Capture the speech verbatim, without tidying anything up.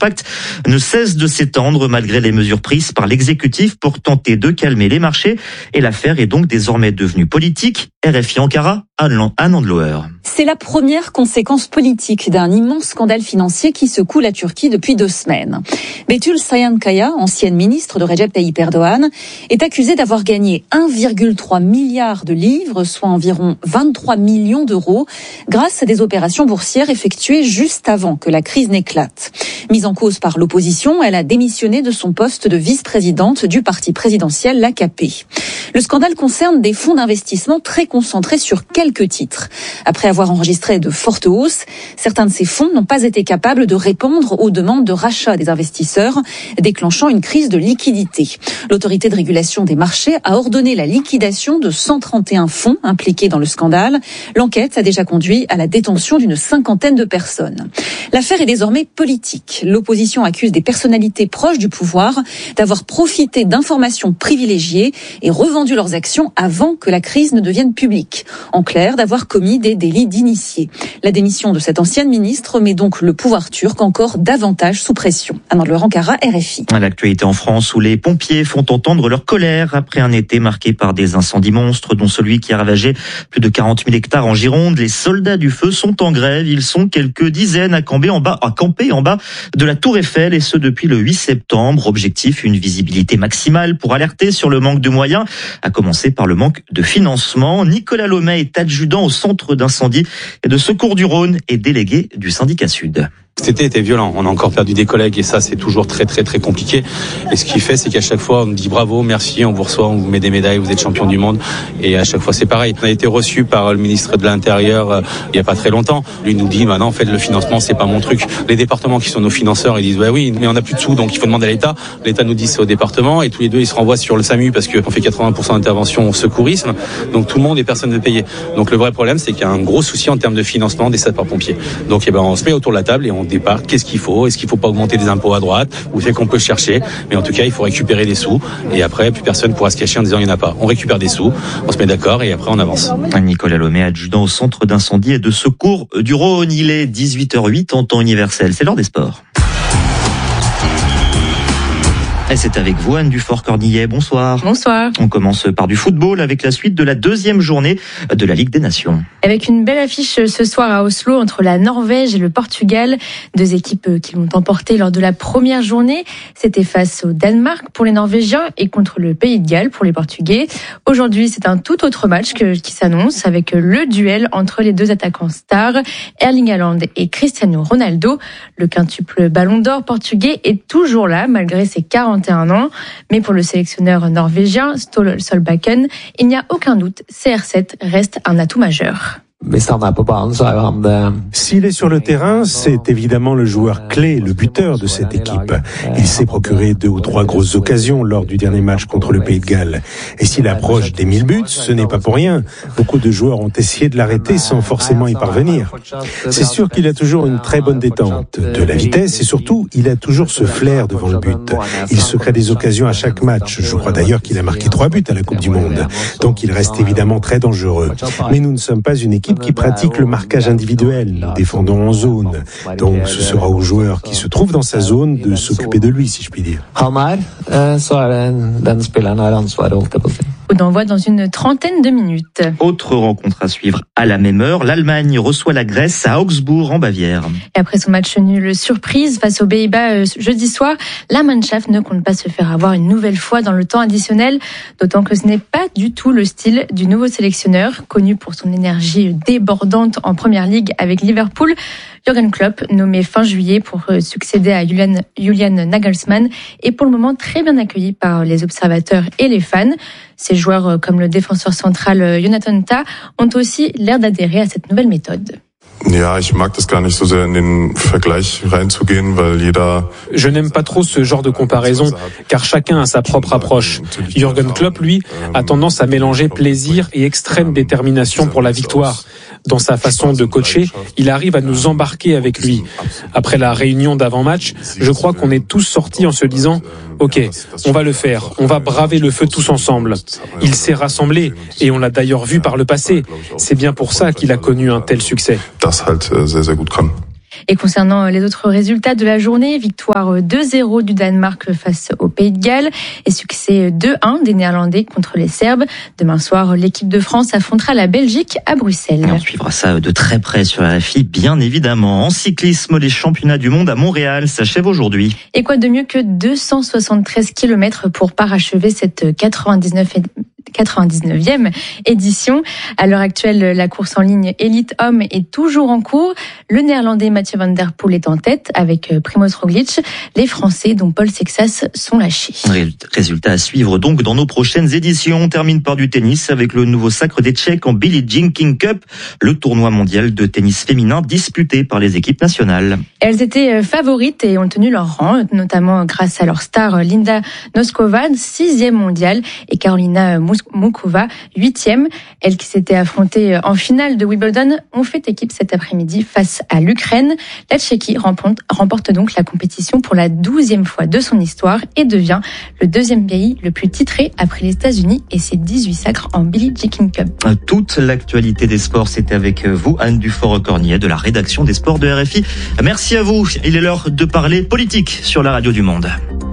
l'impact ne cesse de s'étendre malgré les mesures prises par l'exécutif pour tenter de calmer les marchés. Et l'affaire est donc désormais devenue politique. R F I Ankara, Anne Andloer. C'est la première conséquence politique d'un immense scandale financier qui secoue la Turquie depuis deux semaines. Betül Sayankaya, ancienne ministre de Recep Tayyip Erdogan, est accusée d'avoir gagné un virgule trois milliard de livres, soit environ vingt-trois millions d'euros, grâce à des opérations boursières effectuées juste avant que la crise n'éclate. Mise en cause par l'opposition, elle a démissionné de son poste de vice-présidente du parti présidentiel, l'A K P. Le scandale concerne des fonds d'investissement très concentrés sur quelques titres. Après avoir enregistré de fortes hausses, certains de ces fonds n'ont pas été capables de répondre aux demandes de rachat des investisseurs, déclenchant une crise de liquidité. L'autorité de régulation des marchés a ordonné la liquidation de cent trente et un fonds impliqués dans le scandale. L'enquête a déjà conduit à la détention d'une cinquantaine de personnes. L'affaire est désormais politique. L'opposition accuse des personnalités proches du pouvoir d'avoir profité d'informations privilégiées et revendu leurs actions avant que la crise ne devienne publique. En clair, d'avoir commis des délits d'initiés. La démission de cette ancienne ministre met donc le pouvoir turc encore davantage sous pression. Anne-Laure Ankara, R F I. L'actualité en France où les pompiers font entendre leur colère après un été marqué par des incendies monstres, dont celui qui a ravagé plus de quarante mille hectares en Gironde. Les soldats du feu sont en grève. Ils sont quelques dizaines à camper en bas, à camper en bas de la Tour Eiffel, et ce depuis le huit septembre. Objectif, une visibilité maximale pour alerter sur le manque de moyens, à commencer par le manque de financement. Nicolas Lomet est adjudant au centre d'incendie et de secours du Rhône et délégué du syndicat Sud. Cet été était violent, on a encore perdu des collègues et ça c'est toujours très très très compliqué. Et ce qui fait c'est qu'à chaque fois on nous dit bravo, merci, on vous reçoit, on vous met des médailles, vous êtes champion du monde. Et à chaque fois c'est pareil. On a été reçu par le ministre de l'Intérieur euh, il y a pas très longtemps. Lui nous dit bah non, en fait le financement c'est pas mon truc. Les départements qui sont nos financeurs ils disent bah oui mais on a plus de sous donc il faut demander à l'État. L'État nous dit c'est au département et tous les deux ils se renvoient sur le SAMU parce qu'on fait quatre-vingts pour cent d'intervention au secourisme. Donc tout le monde et personne ne veut payer. Donc le vrai problème c'est qu'il y a un gros souci en termes de financement des sapeurs-pompiers. Donc eh ben on se met autour de la table et on départ. Qu'est-ce qu'il faut ? Est-ce qu'il faut pas augmenter des impôts à droite ? Ou c'est qu'on peut chercher ? Mais en tout cas, il faut récupérer des sous. Et après, plus personne pourra se cacher en disant il n'y en a pas. On récupère des sous, on se met d'accord et après on avance. Nicolas Lomet, adjudant au centre d'incendie et de secours du Rhône. Il est dix-huit heures huit en temps universel. C'est l'heure des sports. Et c'est avec vous, Anne Dufort-Cornillet. Bonsoir. Bonsoir. On commence par du football avec la suite de la deuxième journée de la Ligue des Nations. Avec une belle affiche ce soir à Oslo entre la Norvège et le Portugal. Deux équipes qui l'ont emporté lors de la première journée. C'était face au Danemark pour les Norvégiens et contre le Pays de Galles pour les Portugais. Aujourd'hui, c'est un tout autre match que, qui s'annonce avec le duel entre les deux attaquants stars, Erling Haaland et Cristiano Ronaldo. Le quintuple ballon d'or portugais est toujours là malgré ses quarante et un ans. Mais pour le sélectionneur norvégien, Ståle Solbakken, il n'y a aucun doute, C R sept reste un atout majeur. S'il est sur le terrain, c'est évidemment le joueur clé, le buteur de cette équipe. Il s'est procuré deux ou trois grosses occasions lors du dernier match contre le Pays de Galles. Et s'il approche des mille buts, ce n'est pas pour rien. Beaucoup de joueurs ont essayé de l'arrêter sans forcément y parvenir. C'est sûr qu'il a toujours une très bonne détente, de la vitesse et surtout, il a toujours ce flair devant le but. Il se crée des occasions à chaque match. Je crois d'ailleurs qu'il a marqué trois buts à la Coupe du Monde. Donc il reste évidemment très dangereux. Mais nous ne sommes pas une équipe qui pratique le marquage individuel. Nous défendons en zone. Donc ce sera aux joueurs qui se trouvent dans sa zone de s'occuper de lui, si je puis dire. Coup d'envoi dans une trentaine de minutes. Autre rencontre à suivre à la même heure. L'Allemagne reçoit la Grèce à Augsbourg en Bavière. Et après son match nul surprise face aux Pays-Bas euh, jeudi soir, la Mannschaft ne compte pas se faire avoir une nouvelle fois dans le temps additionnel. D'autant que ce n'est pas du tout le style du nouveau sélectionneur, connu pour son énergie débordante en Première Ligue avec Liverpool. Jürgen Klopp, nommé fin juillet pour succéder à Julian, Julian Nagelsmann, est pour le moment très bien accueilli par les observateurs et les fans. Ces joueurs, comme le défenseur central Jonathan Tah, ont aussi l'air d'adhérer à cette nouvelle méthode. Ja, ich mag das gar nicht so sehr in den Vergleich reinzugehen, weil jeder. Je n'aime pas trop ce genre de comparaison, car chacun a sa propre approche. Jürgen Klopp, lui, a tendance à mélanger plaisir et extrême détermination pour la victoire. Dans sa façon de coacher, il arrive à nous embarquer avec lui. Après la réunion d'avant-match, je crois qu'on est tous sortis en se disant « Ok, on va le faire, on va braver le feu tous ensemble ». Il s'est rassemblé, et on l'a d'ailleurs vu par le passé. C'est bien pour ça qu'il a connu un tel succès. Das halt sehr, sehr gut kann. Et concernant les autres résultats de la journée, victoire deux zéro du Danemark face au Pays de Galles et succès deux un des Néerlandais contre les Serbes. Demain soir, l'équipe de France affrontera la Belgique à Bruxelles. Et on suivra ça de très près sur R F I, bien évidemment. En cyclisme, les championnats du monde à Montréal s'achèvent aujourd'hui. Et quoi de mieux que deux cent soixante-treize kilomètres pour parachever cette quatre-vingt-dix-neuvième édition. À l'heure actuelle, la course en ligne élite homme est toujours en cours. Le néerlandais Mathieu van der Poel est en tête avec Primoz Roglic. Les Français, dont Paul Sexas, sont lâchés. Résultat à suivre donc dans nos prochaines éditions. On termine par du tennis avec le nouveau sacre des Tchèques en Billie Jean King Cup, le tournoi mondial de tennis féminin disputé par les équipes nationales. Elles étaient favorites et ont tenu leur rang, notamment grâce à leur star Linda Noskova, sixième mondiale, et Carolina Mukova, huitième. Elles qui s'étaient affrontées en finale de Wimbledon ont fait équipe cet après-midi face à l'Ukraine. La Tchéquie remporte, remporte donc la compétition pour la douzième fois de son histoire et devient le deuxième pays le plus titré après les États-Unis et ses dix-huit sacres en Billie Jean King Cup. Toute l'actualité des sports, c'était avec vous, Anne Dufort-Cornier de la rédaction des sports de R F I. Merci à vous. Il est l'heure de parler politique sur la radio du Monde.